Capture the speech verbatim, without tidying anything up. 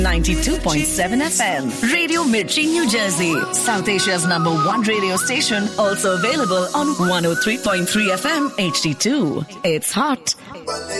ninety-two point seven F M. Radio Mirchi, New Jersey. South Asia's number one radio station. Also available on one oh three point three F M H D two. It's hot.